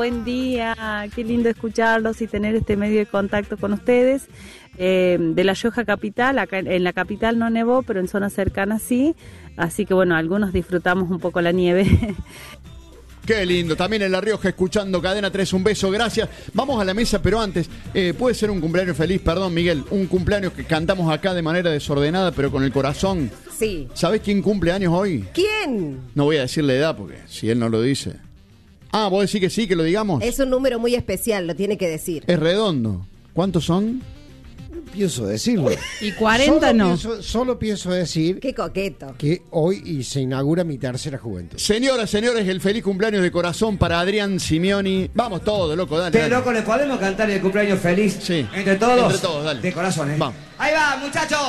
Buen día, qué lindo escucharlos y tener este medio de contacto con ustedes. De La Rioja capital, acá en la capital no nevó, pero en zonas cercanas sí, así que bueno, algunos disfrutamos un poco la nieve. Qué lindo, también en La Rioja escuchando Cadena 3, un beso, gracias. Vamos a la mesa, pero antes, puede ser un cumpleaños feliz, perdón Miguel, un cumpleaños que cantamos acá de manera desordenada, pero con el corazón. Sí. ¿Sabés quién cumple años hoy? ¿Quién? No voy a decir la edad, porque si él no lo dice. Ah, ¿vos decís que sí, que lo digamos? Es un número muy especial, lo tiene que decir. Es redondo. ¿Cuántos son? Pienso decirlo. Y 40 no. Solo pienso decir Qué coqueto. que hoy se inaugura mi tercera juventud. Señoras, señores, el feliz cumpleaños de corazón para Adrián Simeoni. Vamos todos, loco, dale. Qué dale. loco, ¿le podemos cantar el cumpleaños feliz? Sí. Entre todos. Entre todos, dale. De corazón, ¿eh? Vamos. Ahí va, muchachos.